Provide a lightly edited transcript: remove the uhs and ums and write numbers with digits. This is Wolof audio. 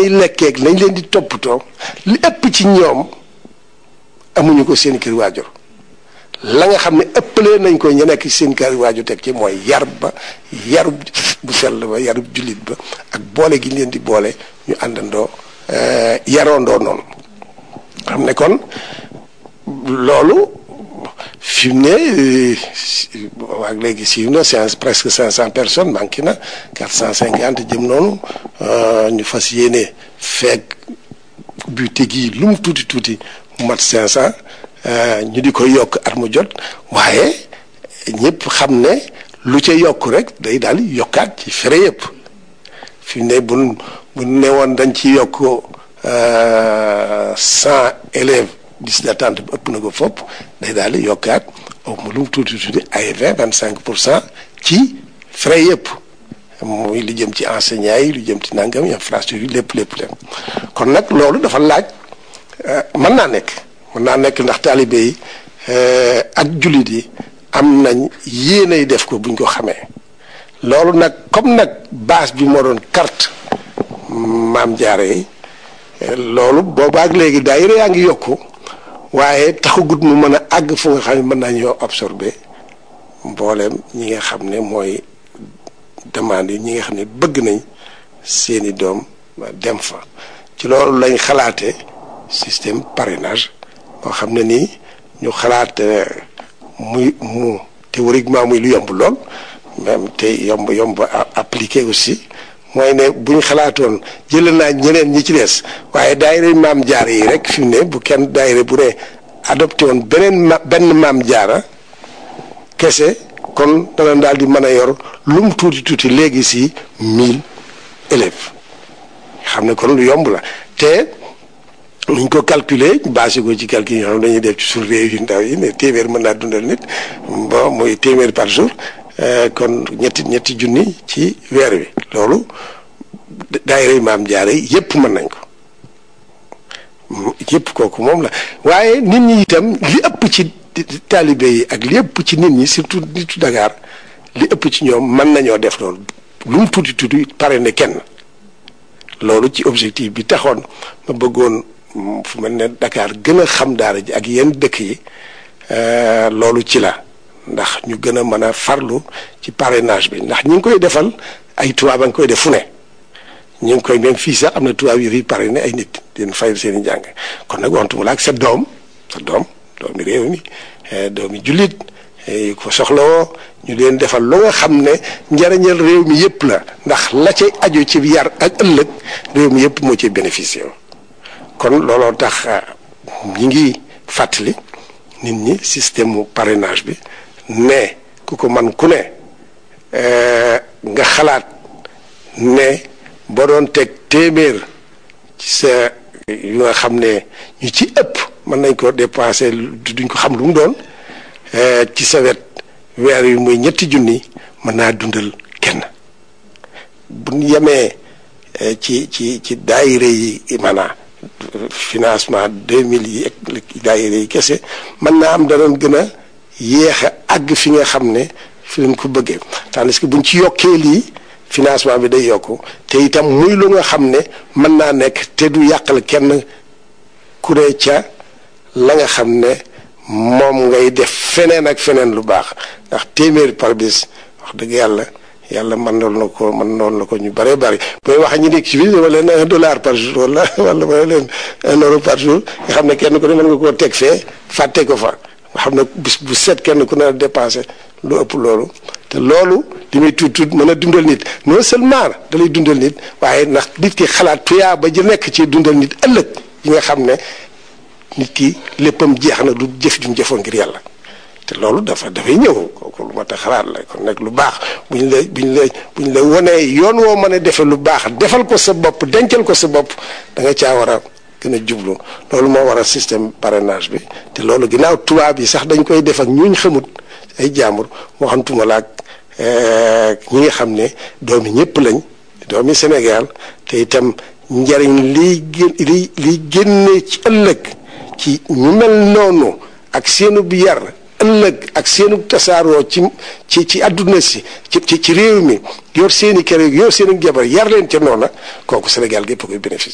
ñuy lekkeeg lañ leen di toppatoo li ëpp ci ñoom amuñu ko seen kër waajur la nga xam ne ëppalee nañ ko ñu nekk seen kër waajur teg ci mooy yar ba yarub bu sell ba yarub jullit ba ak boole gi leen di boole ñu àndandoo yaroondoo noonu xam ne kon loolu fi mu ne waag léegi siiw na c'est presque 500 personnes manqué na 450 jëm noonu ñu fas yéene feeg bu tegi lu mu tuuti tuuti mu mat 500 ñu di ko yokk at mu jot waaye ñëpp xam ne lu ca yokk rek day daal yokkaat ci frais yëpp fi mu ne bu ne woon dañ ci yokk 100 élèves liste d'attente bi ëpp na ko fopp day daal di yokkaat au lu mu tuuti tuuti ay 25% ci frais yëpp muy lu jëm ci enseignants yi lu jëm ci nangam infrastructure lépp kon nag loolu dafa laaj mën naa nekk ndax taalibe yi ak jullit yi am nañ yéenay def ko buñ ko xamee loolu nag comme nag base bi moo doon carte Maam Jaara yi loolu boobaak léegi daayira yaa ngi yokku waaye taxagut mu mën a àgg fu nga xam ne mën nañoo absorbé mbooleem ñi nga xam ne mooy demande yi ñi nga xam ne bëgg nañ seeni doom dem fa ci loolu lañ xalaate système parrainage boo xam ne nii ñu xalaat mu théoriquement muy lu yomb lool même te yomb appliqué aussi mooy ne bu ñu xalaatoon jël naa ñeneen ñi ci des waaye daayira Maam Jaara yi rek fi mu ne bu kenn daayira bu ne adopté woon benn Maam Jaara kese kon dana daal di mën a yor lu mu tuuti léegi si 1000 élèves xam ne kon lu yomb la te nuñ ko calculer basé ko ci calcul yoo xam dañuy def ci suñu réew yu ndaw yi ne téeméer mën naa dundal nit bon muy téeméer par jour kon ñetti junni ci weer wi loolu daayira Maam Jaara yi yépp mën nañ ko yépp kooku moom la waaye nit ñi itam li ëpp ci taalibe yi ak li ëpp ci nit ñi surtout nitu Dakar li ëpp ci ñoom mën nañoo def loolu lu mu tuuti pare ne kenn loolu ci objectif bi taxoon ma bëggoon fu mel ne Dakar gën a xam daara ji ak yenn dëkk yi loolu ci la ndax ñu gën a mën a farlu ci parrainage bi ndax ñu ngi koy defal ay tubaab a ngi koy def fu ne ñu ngi koy même fii sax am na tubaab yu fi parrainé ay nit dina fayal seen i jàng kon nag waxtu la ak sa doomi réew mi doomi jullit yu ko soxlawoo ñu leen defal lu nga xam ne njariñal réew mi yëpp la ndax la cay aju ci yar ak ëllëg réew mi yëpp moo ciy bénéficié kon looloo tax ñi ngi fàttali nit ñi système mu parrainage bi ne ku ko man ku ne nga xalaat ne boo doon teg téeméer ci sa yu nga xam ne ñu ci ëpp mën nañ ko dépensé duñ ko xam lu mu doon ci sa wet weer yu muy 2 junni mën naa dundal kenn bu ñu yemee ci daayira yi maanaam financement 2000 yi ak daayira yi kese mën naa am danoon gën a yéex a àgg fi nga xam ne fi leen ko bëggee tandis que buñ ci yokkee lii financement bi day yokku te itam muy lu nga xam ne mën naa nekk te du yàqal kenn ku ne ca la nga xam ne moom ngay def feneen ak feneen lu baax ndax téeméer par bis wax dëgg yàlla mën noon na ko ñu bëree bëri booy wax ñu nekk ci biir wala leen $1 par jour wala wala leen €1 par jour nga xam ne kenn ku ne mën nga koo teg fee fàtte ko fa nga xam ne bis bu set kenn ku ne dépensé lu ëpp loolu te loolu li muy tuut mën a dundal nit non seulement da lay dundal nit waaye ndax nit ki xalaat tuyaa ba ji nekk ci dundal nit ëllëg yi nga xam ne nit ki léppam jeex na du jëf ju mu jëfoon ngir yàlla te loolu dafay ñëw kooku lu mat a xalaat la kon nag lu baax buñ la wonee yoon woo mën a defee lu baax defal ko sa bopp dencal ko sa bopp da nga caa war a gën a jublu loolu moo war a système parrainage bi te loolu ginnaaw tubaab yi sax dañ koy def ak ñuñ xamut ay jaambur waxantuma la ak ñi nga xam ne doomi ñëpp lañ doomi Sénégal te itam njariñ liy génne ci ëllëg ci ñu mel noonu ak seenu bi yar ëllëg ak seenu tasaaroo ci àdduna si ci réew mi yor seeni kër yor seeni jabar yar leen ca noona kooku Sénégal gépp koy bénéfice